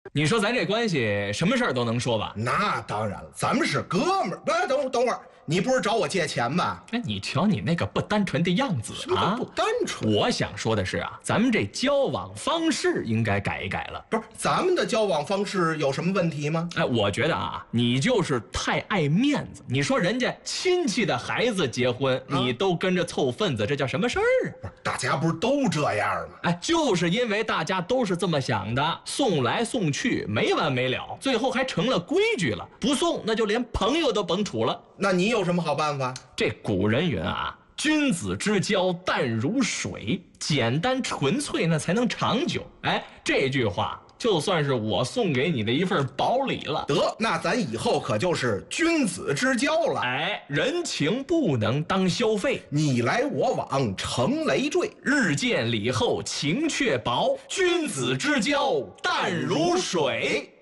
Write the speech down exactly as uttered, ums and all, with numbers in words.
你说咱这关系什么事儿都能说吧？ 那当然了，咱们是哥们儿。哎，等会儿等会儿，你不是找我借钱吧？ 哎，你瞧你那个不单纯的样子啊！ 不单纯。 我想说的是啊，咱们这交往方式应该改一改了。 不是，咱们的交往方式有什么问题吗？ 哎，我觉得啊，你就是太爱面子。你说人家亲戚的孩子结婚，啊、你都跟着凑份子，这叫什么事儿啊？ 不是，大家不是都这样吗？ 哎，就是因为大家都是这么想的，送来送去没完没了，最后还成了规矩了。不送，那就连朋友都甭处了。 那你有什么好办法？ 这古人云啊，君子之交淡如水，简单纯粹那才能长久。哎，这句话就算是我送给你的一份薄礼了。 得，那咱以后可就是君子之交了。 哎，人情不能当消费， 你来我往成累赘， 日见礼后情却薄，君子之交淡如水。